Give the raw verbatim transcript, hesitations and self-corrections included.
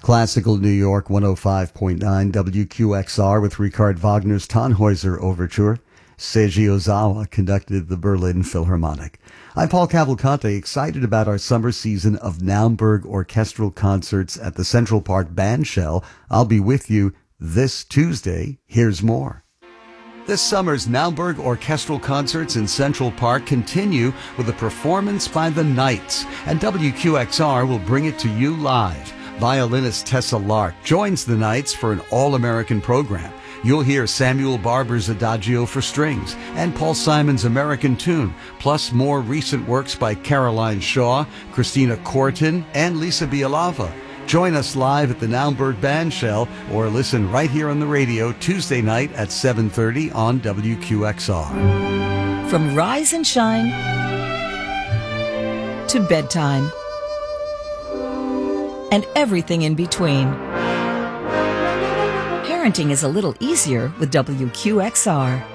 Classical New York one oh five point nine W Q X R with Richard Wagner's Tannhäuser Overture. Seiji Ozawa conducted the Berlin Philharmonic. I'm Paul Cavalcante, excited about our summer season of Naumburg orchestral concerts at the Central Park Bandshell. I'll be with you this Tuesday. Here's more. This summer's Naumburg orchestral concerts in Central Park continue with a performance by the Knights, and W Q X R will bring it to you live. Violinist Tessa Lark joins the Knights for an all-American program. You'll hear Samuel Barber's Adagio for strings and Paul Simon's American Tune, plus more recent works by Caroline Shaw, Christina Corton, and Lisa Bialava. Join us live at the Naumburg Bandshell or listen right here on the radio Tuesday night at seven thirty on W Q X R. From rise and shine to bedtime and everything in between, parenting is a little easier with W Q X R.